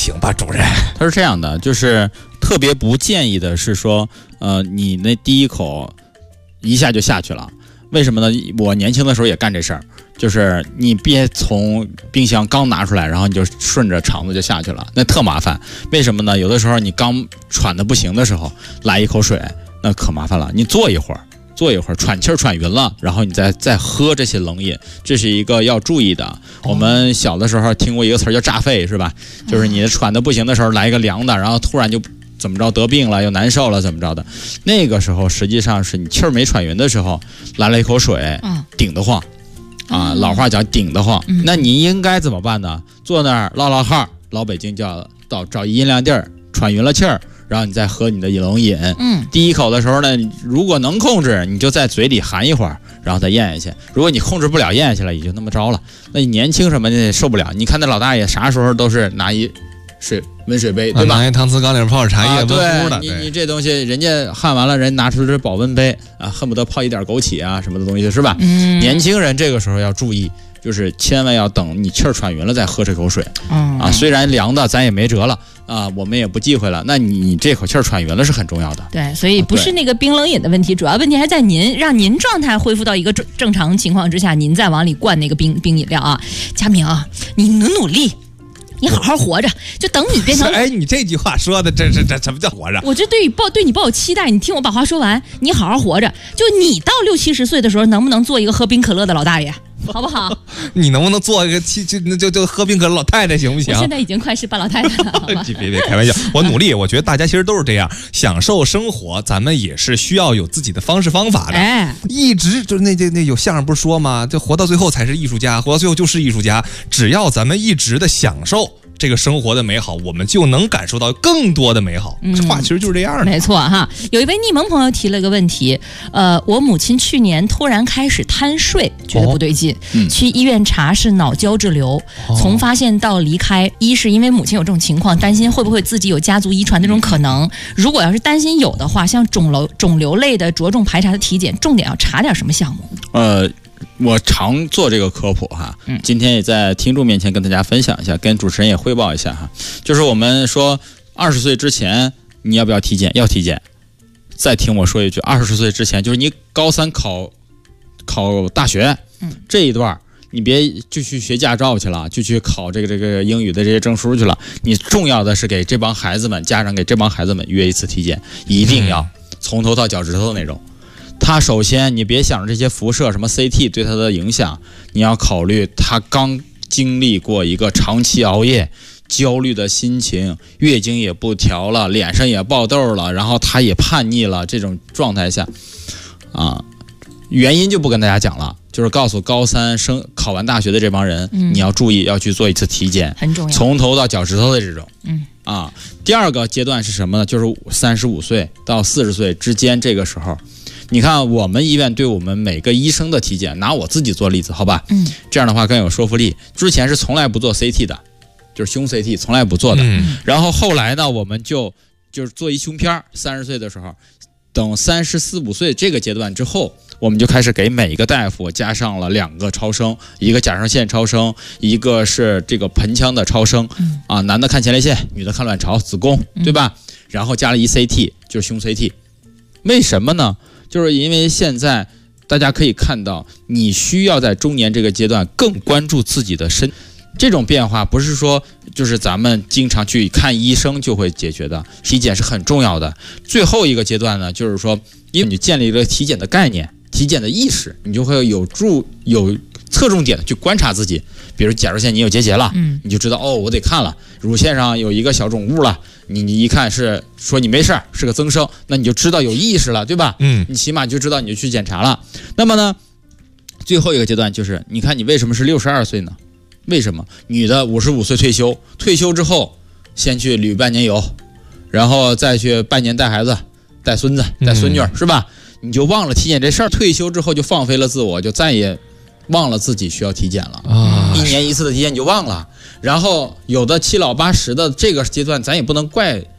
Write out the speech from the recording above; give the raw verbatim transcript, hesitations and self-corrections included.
请吧，主任。 他是这样的，就是特别不建议的是说，呃，你那第一口一下就下去了。为什么呢？我年轻的时候也干这事儿，就是你别从冰箱刚拿出来，然后你就顺着肠子就下去了，那特麻烦。为什么呢？有的时候你刚喘得不行的时候，来一口水，那可麻烦了。你坐一会儿，坐一会儿，喘气儿喘匀了，然后你再再喝这些冷饮，这是一个要注意的。我们小的时候听过一个词儿叫炸肺，是吧？就是你喘得不行的时候来一个凉的，然后突然就怎么着得病了又难受了怎么着的，那个时候实际上是你气儿没喘匀的时候来了一口水，顶得慌啊，老话讲顶得慌。那你应该怎么办呢？坐那儿唠唠嗑，老北京叫到找一阴凉地儿，喘匀了气儿，然后你再喝你的冷饮。嗯，第一口的时候呢，如果能控制，你就在嘴里含一会儿，然后再咽下去。如果你控制不了咽下去了，也就那么着了。那你年轻什么的受不了，你看那老大爷啥时候都是拿一水温水杯，对吧？ 拿一搪瓷缸里泡点茶叶，温乎的。 你你这东西，人家焊完了，人拿出这保温杯啊，恨不得泡一点枸杞啊什么的东西，是吧？嗯。年轻人这个时候要注意，就是千万要等你气儿喘匀了再喝这口水。嗯。啊，虽然凉的咱也没辙了啊，我们也不忌讳了。那你你这口气儿喘匀了是很重要的。 对，所以不是那个冰冷饮的问题，主要问题还在您，让您状态恢复到一个正正常情况之下，您再往里灌那个冰冰饮料啊。佳明啊，你努努力。你好好活着，就等你变成…… 哎，你这句话说的，这这这什么叫活着？ 我这对你抱对你抱有期待，你听我把话说完。你好好活着，就你到六七十岁的时候，能不能做一个喝冰可乐的老大爷，好不好？ 你能不能做一个七就就就喝冰可乐老太太，行不行？ 我现在已经快是半老太太了，好吧？ 别别开玩笑，我努力。我觉得大家其实都是这样，享受生活，咱们也是需要有自己的方式方法的。哎，一直就那那那有相声不是说吗？就活到最后才是艺术家，活到最后就是艺术家。只要咱们一直的享受这个生活的美好，我们就能感受到更多的美好。嗯、这话其实就是这样的。 没错哈。有一位逆蒙朋友提了个问题，呃，我母亲去年突然开始贪睡，觉得不对劲，哦嗯、去医院查是脑胶质瘤，哦、从发现到离开，一是因为母亲有这种情况，担心会不会自己有家族遗传的这种可能。如果要是担心有的话，像肿瘤肿瘤类的着重排查的体检，重点要查点什么项目？ 呃。我常做这个科普哈，今天也在听众面前跟大家分享一下，跟主持人也汇报一下哈。就是我们说二十岁之前你要不要体检？要体检。再听我说一句，二十岁之前就是你高三考考大学，嗯，这一段你别就去学驾照去了，就去考这个这个英语的这些证书去了。你重要的是给这帮孩子们，家长给这帮孩子们约一次体检，一定要从头到脚趾头那种。他首先你别想着这些辐射什么 C T 对他的影响，你要考虑他刚经历过一个长期熬夜，焦虑的心情，月经也不调了，脸上也爆痘了，然后他也叛逆了，这种状态下啊，原因就不跟大家讲了，就是告诉高三升考完大学的这帮人，嗯、你要注意要去做一次体检， 很重要， 从头到脚趾头的这种。嗯啊，第二个阶段是什么呢？就是三十五岁到四十岁之间这个时候。你看我们医院对我们每个医生的体检，拿我自己做例子好吧，嗯，这样的话更有说服力。之前是从来不做 C T 的，就是胸 C T 从来不做的，嗯、然后后来呢我们就就是做一胸片，三十岁的时候，等三十四五岁这个阶段之后，我们就开始给每一个大夫加上了两个超声，一个甲状腺超声，一个是这个盆腔的超声，嗯、啊，男的看前列腺，女的看卵巢、子宫，对吧？嗯、然后加了一 C T， 就是胸 C T。为什么呢？就是因为现在大家可以看到，你需要在中年这个阶段更关注自己的身，这种变化不是说就是咱们经常去看医生就会解决的，体检是很重要的。最后一个阶段呢，就是说，因为你建立了体检的概念、体检的意识，你就会有助有侧重点的去观察自己。比如甲状腺你有结节了，嗯，你就知道哦，我得看了。乳腺上有一个小肿物了，你你一看是说你没事是个增生，那你就知道有意识了，对吧？嗯，你起码就知道你就去检查了。那么呢，最后一个阶段就是，你看你为什么是六十二岁呢？为什么女的五十五岁退休？退休之后先去旅半年游，然后再去半年带孩子、带孙子、带孙女，嗯、是吧？你就忘了体检这事儿。退休之后就放飞了自我，就再也忘了自己需要体检了啊！一年一次的体检你就忘了。然后有的七老八十的这个阶段，咱也不能怪